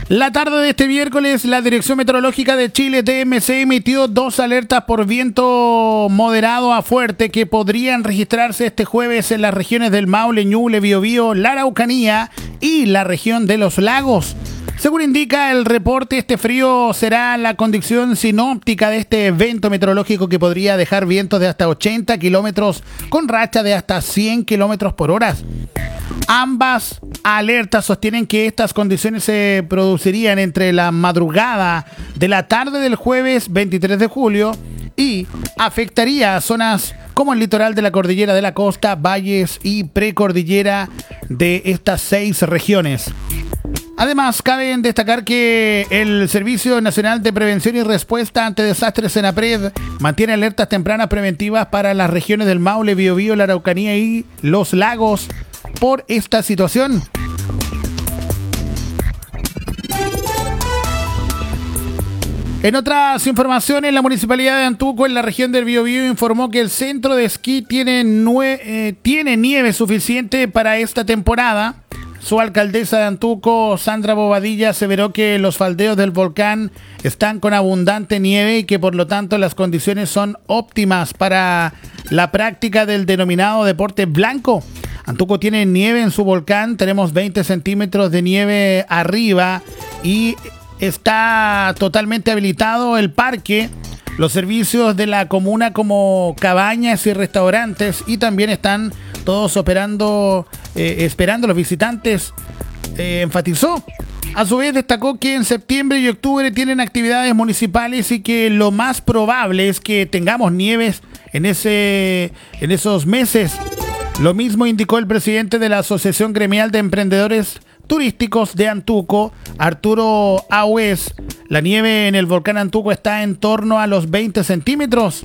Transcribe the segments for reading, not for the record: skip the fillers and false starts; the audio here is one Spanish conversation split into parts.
La tarde de este miércoles, la Dirección Meteorológica de Chile, DMC, emitió 2 alertas por viento moderado a fuerte que podrían registrarse este jueves en las regiones del Maule, Ñuble, Biobío, la Araucanía y la región de los lagos. Según indica el reporte, este frío será la condición sinóptica de este evento meteorológico que podría dejar vientos de hasta 80 kilómetros con racha de hasta 100 kilómetros por hora. Ambas alertas sostienen que estas condiciones se producirían entre la madrugada de la tarde del jueves 23 de julio y afectaría a zonas como el litoral de la cordillera de la costa, valles y precordillera de estas 6 regiones. Además, cabe destacar que el Servicio Nacional de Prevención y Respuesta ante Desastres, SENAPRED, mantiene alertas tempranas preventivas para las regiones del Maule, Biobío, la Araucanía y los lagos por esta situación. En otras informaciones, la Municipalidad de Antuco, en la región del Biobío, informó que el centro de esquí tiene nieve suficiente para esta temporada. Su alcaldesa de Antuco, Sandra Bobadilla, aseveró que los faldeos del volcán están con abundante nieve y que por lo tanto las condiciones son óptimas para la práctica del denominado deporte blanco. Antuco tiene nieve en su volcán, tenemos 20 centímetros de nieve arriba y está totalmente habilitado el parque, los servicios de la comuna como cabañas y restaurantes, y también están todos operando, esperando a los visitantes, enfatizó. A su vez destacó que en septiembre y octubre tienen actividades municipales y que lo más probable es que tengamos nieves en esos meses. Lo mismo indicó el presidente de la Asociación Gremial de Emprendedores Turísticos de Antuco, Arturo Aués. La nieve en el volcán Antuco está en torno a los 20 centímetros.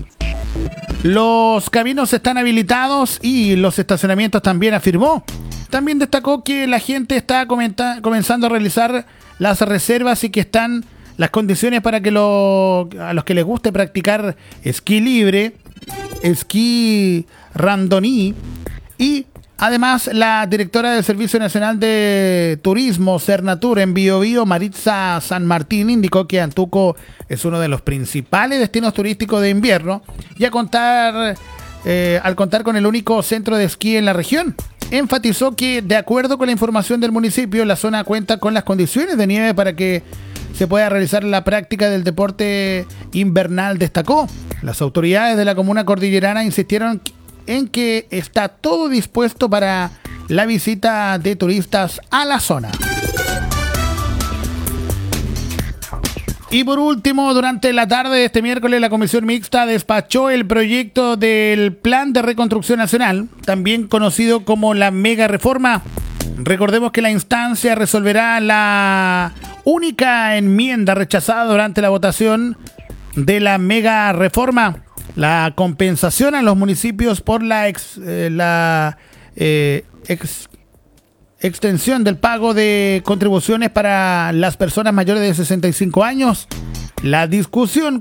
Los caminos están habilitados y los estacionamientos también, afirmó. También destacó que la gente está comenzando a realizar las reservas y que están las condiciones para que a los que les guste practicar esquí libre, esquí randoní. Y además, la directora del Servicio Nacional de Turismo, Cernatur, en Biobío, Maritza San Martín, indicó que Antuco es uno de los principales destinos turísticos de invierno y al contar con el único centro de esquí en la región. Enfatizó que, de acuerdo con la información del municipio, la zona cuenta con las condiciones de nieve para que se pueda realizar la práctica del deporte invernal, destacó. Las autoridades de la comuna cordillerana insistieron en que está todo dispuesto para la visita de turistas a la zona. Y por último, durante la tarde de este miércoles, la Comisión Mixta despachó el proyecto del Plan de Reconstrucción Nacional, también conocido como la Mega Reforma. Recordemos que la instancia resolverá la única enmienda rechazada durante la votación de la Mega Reforma: la compensación a los municipios por la extensión del pago de contribuciones para las personas mayores de 65 años. La discusión